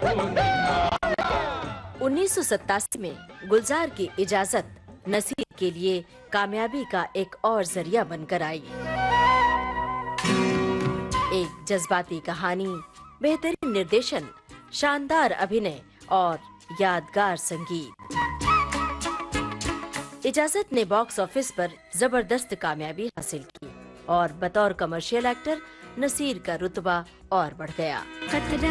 1987 में गुलजार की इजाजत नसीर के लिए कामयाबी का एक और जरिया बनकर आई। एक जज्बाती कहानी, बेहतरीन निर्देशन, शानदार अभिनय और यादगार संगीत। इजाजत ने बॉक्स ऑफिस पर जबरदस्त कामयाबी हासिल की और बतौर कमर्शियल एक्टर नसीर का रुतबा और बढ़ गया।